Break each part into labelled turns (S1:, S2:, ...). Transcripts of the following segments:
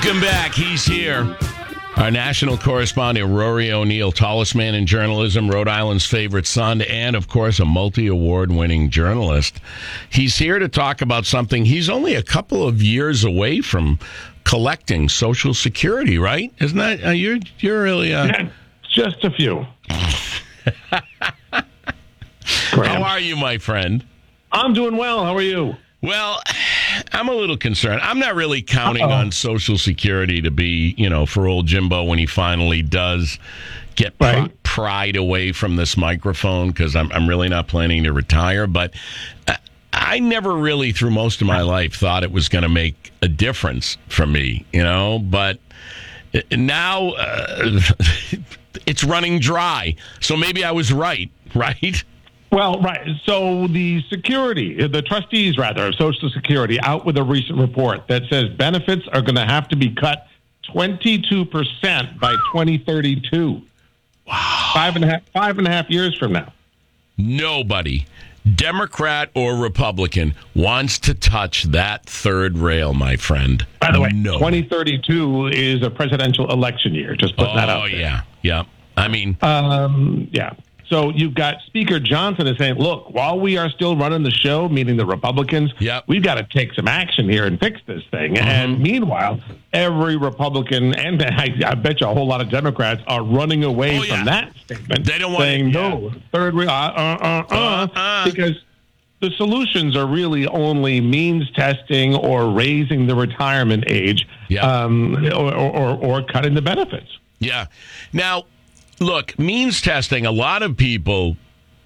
S1: Welcome back. He's here. Our national correspondent, Rory O'Neill, tallest man in journalism, Rhode Island's favorite son, and, of course, a multi-award-winning journalist. He's here to talk about something he's only a couple of years away from collecting, Social Security, right? Isn't that, you're really...
S2: Yeah, just a few.
S1: How are you, my friend?
S2: I'm doing well. How are you?
S1: Well, I'm a little concerned. I'm not really counting on Social Security to be, for old Jimbo when he finally does get pried away from this microphone, because I'm really not planning to retire. But I never really, through most of my life, thought it was going to make a difference for me, But now it's running dry. So maybe I was right?
S2: Well, right. So the trustees of Social Security out with a recent report that says benefits are going to have to be cut 22% by 2032. Wow. Five and a half years from now.
S1: Nobody, Democrat or Republican, wants to touch that third rail, my friend.
S2: By the way, 2032 is a presidential election year. Just putting that out there.
S1: Yeah. I mean...
S2: yeah. So you've got Speaker Johnson is saying, look, while we are still running the show, meaning the Republicans, we've got to take some action here and fix this thing. Mm-hmm. And meanwhile, every Republican, and I bet you a whole lot of Democrats, are running away from that statement.
S1: They don't want
S2: saying, no, third rail, because the solutions are really only means testing or raising the retirement age or cutting the benefits.
S1: Yeah. Now, look, means testing, a lot of people,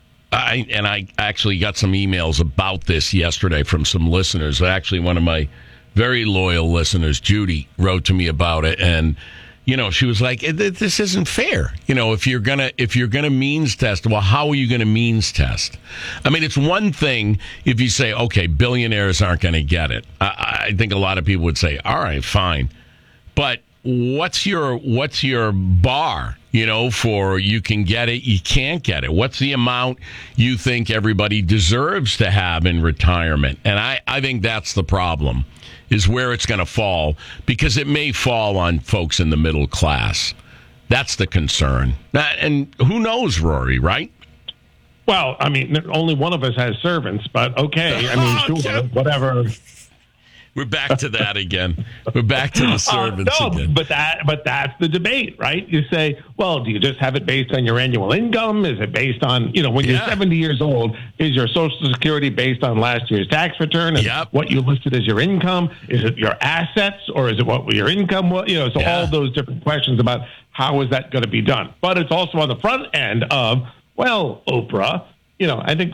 S1: I actually got some emails about this yesterday from some listeners. Actually, one of my very loyal listeners, Judy, wrote to me about it. And, she was like, this isn't fair. If you're gonna means test, well, how are you going to means test? I mean, it's one thing if you say, okay, billionaires aren't going to get it. I think a lot of people would say, all right, fine. But what's your bar, for you can get it, you can't get it? What's the amount you think everybody deserves to have in retirement? And I think that's the problem, is where it's going to fall, because it may fall on folks in the middle class. That's the concern. And who knows, Rory, right?
S2: Well, I mean, only one of us has servants, but okay. I mean, sure, whatever.
S1: We're back to that again. We're back to the servants again.
S2: But that's the debate, right? You say, well, do you just have it based on your annual income? Is it based on, when you're 70 years old, is your Social Security based on last year's tax return and what you listed as your income? Is it your assets, or is it what your income was? So all those different questions about how is that going to be done. But it's also on the front end of, well, Oprah, I think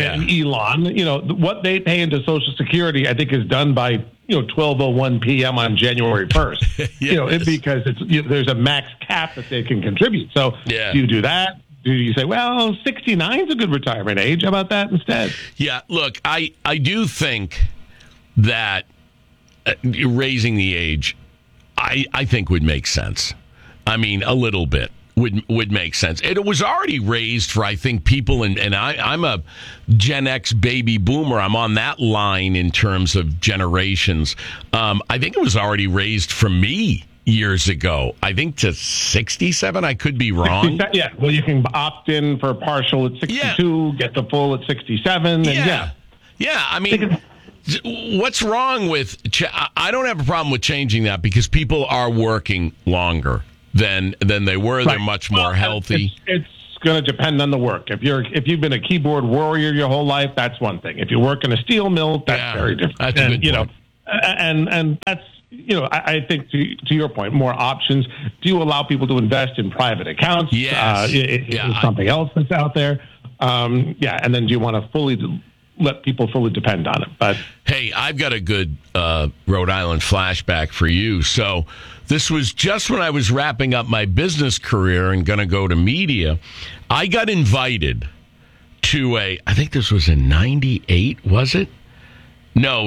S2: Elon, what they pay into Social Security, I think is done by, 12:01 p.m. on January 1st, because there's a max cap that they can contribute. So do you do that? Do you say, well, 69 is a good retirement age? How about that instead?
S1: Yeah, look, I do think that raising the age, I think would make sense. I mean, a little bit. Would make sense. It was already raised for, I think, people, and I'm a Gen X baby boomer. I'm on that line in terms of generations. I think it was already raised for me years ago. I think to 67. I could be wrong.
S2: Yeah. Well, you can opt in for partial at 62, get the full at 67. And
S1: I mean, what's wrong with? I don't have a problem with changing that, because people are working longer than they were. Right. They're much more healthy.
S2: It's going to depend on the work. If you've been a keyboard warrior your whole life, that's one thing. If you work in a steel mill, that's very different.
S1: That's a good point.
S2: And that's, I think to your point, more options. Do you allow people to invest in private accounts?
S1: Yes.
S2: Is something else that's out there? And then do you want to let people fully depend on it? But
S1: hey, I've got a good Rhode Island flashback for you. So this was just when I was wrapping up my business career and going to go to media. I got invited to I think this was in 98, was it? No,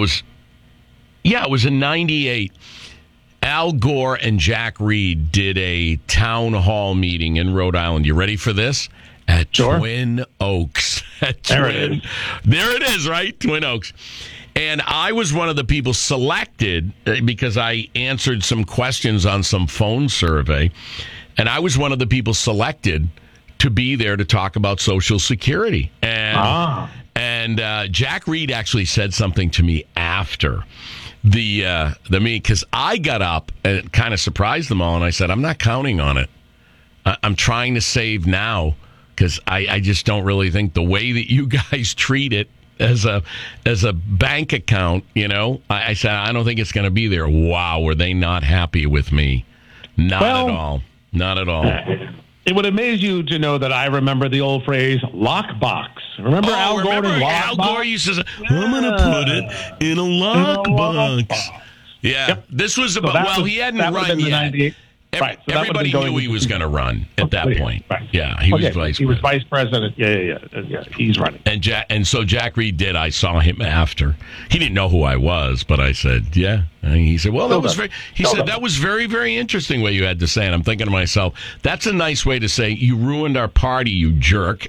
S1: it was in 98. Al Gore and Jack Reed did a town hall meeting in Rhode Island. You ready for this? At Twin Oaks. There it is, right? Twin Oaks. And I was one of the people selected because I answered some questions on some phone survey. And I was one of the people selected to be there to talk about Social Security. And Jack Reed actually said something to me after the meeting, because I got up and kind of surprised them all. And I said, I'm not counting on it. I'm trying to save now because I just don't really think the way that you guys treat it as a bank account, I said, I don't think it's going to be there. Wow, were they not happy with me? Not at all. Not at all.
S2: It would amaze you to know that I remember the old phrase lockbox. Remember Al Gore and lockbox?
S1: Al Gore used to say, I'm going to put it in a lockbox. Yeah, yep. This was about, he hadn't run yet.
S2: Right. So
S1: everybody knew he was going to run at that point. Right. Yeah, he was vice president.
S2: Yeah. He's running.
S1: And so Jack Reed did. I saw him after. He didn't know who I was, but I said, yeah. And he said, well, that was very, very interesting what you had to say. And I'm thinking to myself, that's a nice way to say, you ruined our party, you jerk.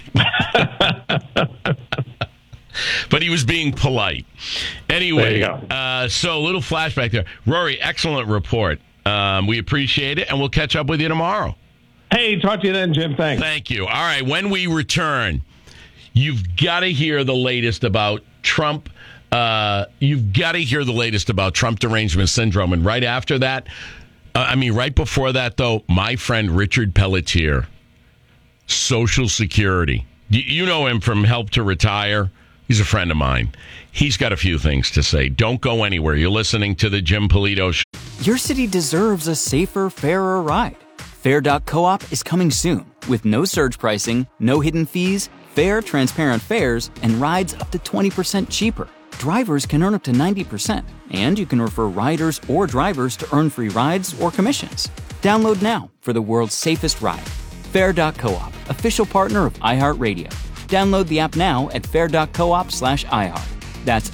S1: But he was being polite. Anyway, so a little flashback there. Rory, excellent report. We appreciate it, and we'll catch up with you tomorrow.
S2: Hey, talk to you then, Jim. Thanks.
S1: Thank you. All right, when we return, you've got to hear the latest about Trump. You've got to hear the latest about Trump derangement syndrome. And right after that, right before that, though, my friend Richard Pelletier, Social Security. You know him from Help to Retire. He's a friend of mine. He's got a few things to say. Don't go anywhere. You're listening to the Jim Polito Show.
S3: Your city deserves a safer, fairer ride. Fair.coop is coming soon with no surge pricing, no hidden fees, fair, transparent fares, and rides up to 20% cheaper. Drivers can earn up to 90%, and you can refer riders or drivers to earn free rides or commissions. Download now for the world's safest ride. Fair.coop, official partner of iHeartRadio. Download the app now at fair.coop/iHeart. That's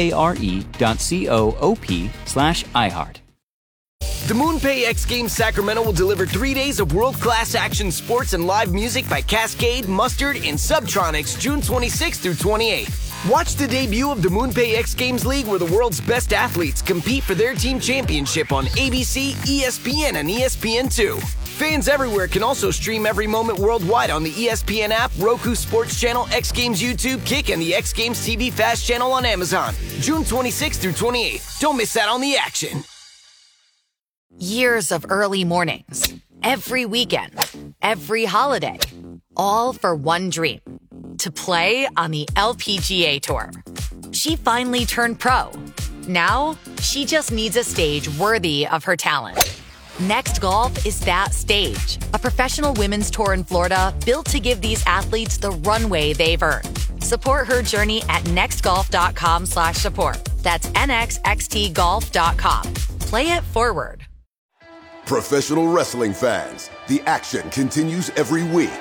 S3: FARE.coop/iHeart.
S4: The MoonPay X Games Sacramento will deliver 3 days of world-class action sports and live music by Cascade, Mustard, and Subtronics June 26th through 28th. Watch the debut of the MoonPay X Games League, where the world's best athletes compete for their team championship on ABC, ESPN, and ESPN2. Fans everywhere can also stream every moment worldwide on the ESPN app, Roku Sports Channel, X Games YouTube, Kick, and the X Games TV Fast channel on Amazon. June 26th through 28th. Don't miss out on the action.
S5: Years of early mornings, every weekend, every holiday, all for one dream, to play on the LPGA Tour. She finally turned pro. Now, she just needs a stage worthy of her talent. Next Golf is that stage, a professional women's tour in Florida built to give these athletes the runway they've earned. Support her journey at nextgolf.com/support. That's nxxtgolf.com. Play it forward.
S6: Professional wrestling fans, the action continues every week.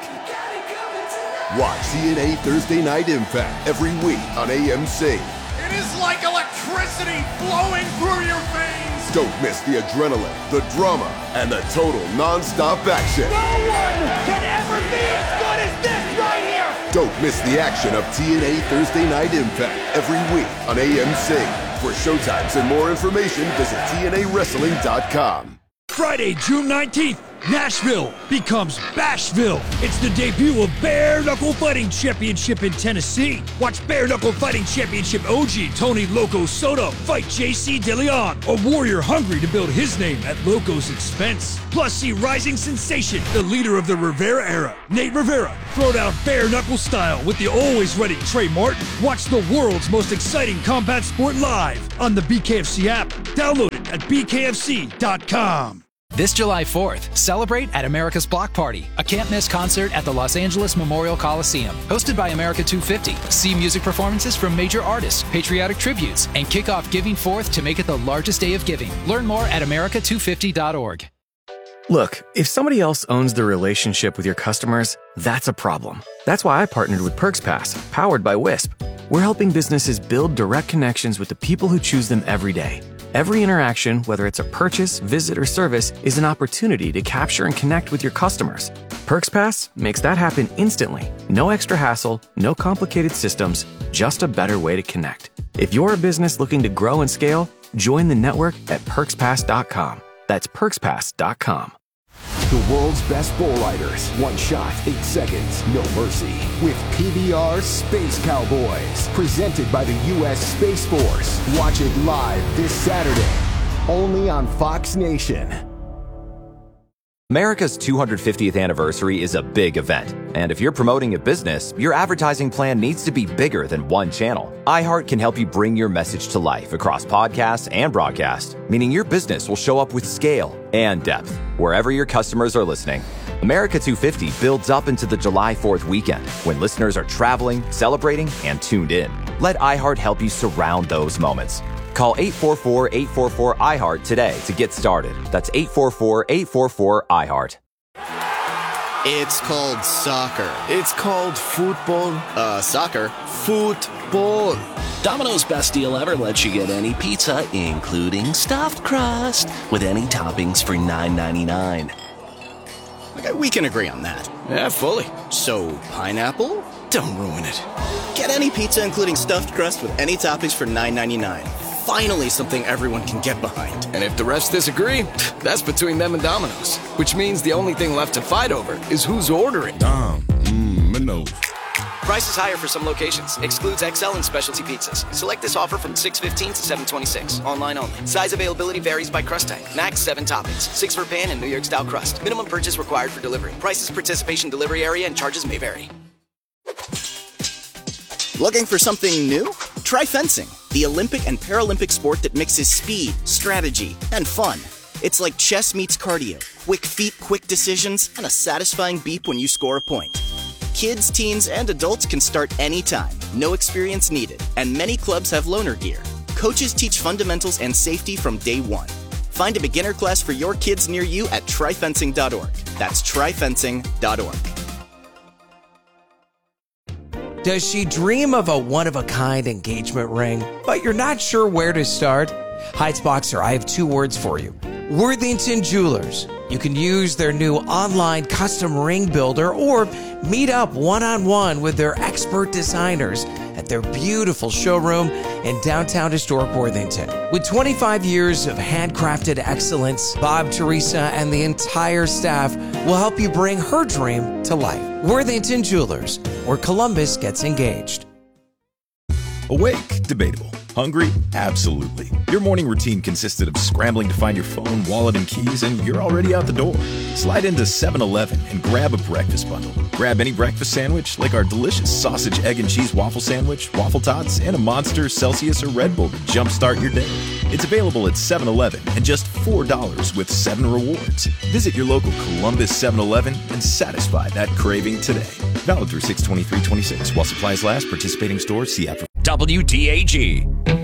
S6: Watch TNA Thursday Night Impact every week on AMC.
S7: It is like electricity flowing through your veins.
S6: Don't miss the adrenaline, the drama, and the total non-stop action.
S7: No one can ever be as good as this right here.
S6: Don't miss the action of TNA Thursday Night Impact every week on AMC. For showtimes and more information, visit TNAWrestling.com.
S8: Friday, June 19th, Nashville becomes Bashville. It's the debut of Bare Knuckle Fighting Championship in Tennessee. Watch Bare Knuckle Fighting Championship OG Tony Loco Soto fight JC DeLeon, a warrior hungry to build his name at Loco's expense. Plus, see rising sensation, the leader of the Rivera era, Nate Rivera, throw down bare knuckle style with the always ready Trey Martin. Watch the world's most exciting combat sport live on the BKFC app. Download it at bkfc.com.
S9: This July 4th, celebrate at America's Block Party, a can't-miss concert at the Los Angeles Memorial Coliseum. Hosted by America 250. See music performances from major artists, patriotic tributes, and kick off Giving Forth to make it the largest day of giving. Learn more at america250.org.
S10: Look, if somebody else owns the relationship with your customers, that's a problem. That's why I partnered with PerksPass, powered by Wisp. We're helping businesses build direct connections with the people who choose them every day. Every interaction, whether it's a purchase, visit, or service, is an opportunity to capture and connect with your customers. PerksPass makes that happen instantly. No extra hassle, no complicated systems, just a better way to connect. If you're a business looking to grow and scale, join the network at PerksPass.com. That's PerksPass.com.
S11: The world's best bull riders. One shot, 8 seconds, no mercy. With PBR Space Cowboys. Presented by the U.S. Space Force. Watch it live this Saturday. Only on Fox Nation.
S12: America's 250th anniversary is a big event. And if you're promoting a business, your advertising plan needs to be bigger than one channel. iHeart can help you bring your message to life across podcasts and broadcast, meaning your business will show up with scale and depth wherever your customers are listening. America 250 builds up into the July 4th weekend when listeners are traveling, celebrating, and tuned in. Let iHeart help you surround those moments. Call 844-844-iHeart today to get started. That's 844-844-iHeart.
S13: It's called soccer. It's called football. Soccer. Football.
S14: Domino's Best Deal Ever lets you get any pizza, including stuffed crust, with any toppings for $9.99.
S13: Okay, we can agree on that.
S14: Yeah, fully.
S13: So, pineapple? Don't ruin it. Get any pizza, including stuffed crust, with any toppings for $9.99. Finally, something everyone can get behind.
S15: And if the rest disagree, that's between them and Domino's. Which means the only thing left to fight over is who's ordering.
S16: Domino's.
S4: Prices higher for some locations. Excludes XL and specialty pizzas. Select this offer from 6/15 to 7/26. Online only. Size availability varies by crust type. Max 7 toppings. 6 for pan and New York style crust. Minimum purchase required for delivery. Prices, participation, delivery area, and charges may vary.
S13: Looking for something new? Try fencing, the Olympic and Paralympic sport that mixes speed, strategy, and fun. It's like chess meets cardio. Quick feet, quick decisions, and a satisfying beep when you score a point. Kids, teens, and adults can start anytime. No experience needed. And many clubs have loaner gear. Coaches teach fundamentals and safety from day one. Find a beginner class for your kids near you at tryfencing.org. That's tryfencing.org.
S17: Does she dream of a one-of-a-kind engagement ring, but you're not sure where to start? Heights Boxer, I have 2 words for you. Worthington Jewelers. You can use their new online custom ring builder or meet up one-on-one with their expert designers at their beautiful showroom in downtown historic Worthington. With 25 years of handcrafted excellence, Bob, Teresa, and the entire staff will help you bring her dream to life. Worthington Jewelers, where Columbus gets engaged.
S18: Awake? Debatable. Hungry? Absolutely. Your morning routine consisted of scrambling to find your phone, wallet, and keys, and you're already out the door. Slide into 7-Eleven and grab a breakfast bundle. Grab any breakfast sandwich, like our delicious sausage, egg, and cheese waffle sandwich, waffle tots, and a Monster, Celsius, or Red Bull to jumpstart your day. It's available at 7-Eleven and just $4 with 7 rewards. Visit your local Columbus 7-Eleven and satisfy that craving today. Valid through 6/23/26. While supplies last, participating stores see app.
S19: WTAG.